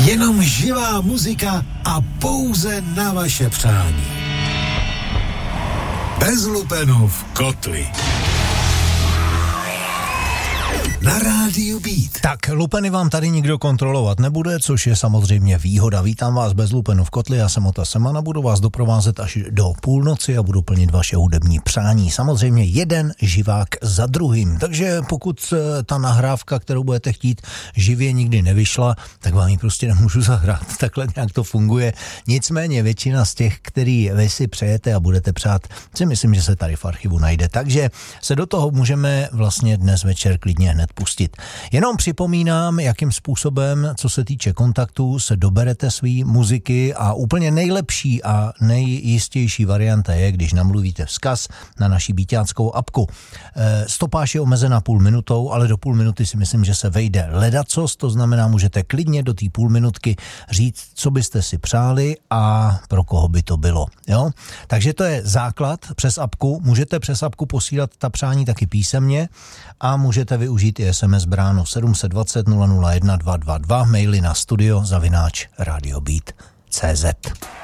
Jenom živá muzika a pouze na vaše přání. Bez lupenů v kotli. Na rádiu Beat. Tak, lupeny vám tady nikdo kontrolovat nebude, což je samozřejmě výhoda. Vítám vás bez lupenu v kotli, já jsem Ota Semana, budu vás doprovázet až do půlnoci a budu plnit vaše hudební přání. Samozřejmě jeden živák za druhým, takže pokud ta nahrávka, kterou budete chtít, živě nikdy nevyšla, tak vám ji prostě nemůžu zahrát. Takhle nějak to funguje. Nicméně většina z těch, který vy si přejete a budete přát, si myslím, že se tady v archivu najde. Takže se do toho můžeme vlastně dnes večer klidně hned pustit. Jenom připomínám, jakým způsobem, co se týče kontaktů, se doberete svý muziky a úplně nejlepší a nejjistější varianta je, když namluvíte vzkaz na naši beatáckou apku. Stopáž je omezena půl minutou, ale do půl minuty si myslím, že se vejde ledacos, to znamená, můžete klidně do té půl minutky říct, co byste si přáli a pro koho by to bylo. Jo? Takže to je základ přes apku. Můžete přes apku posílat ta přání taky písemně a můžete využít i SMS bránu 720 001 222, maily na studio @radiobeat.cz.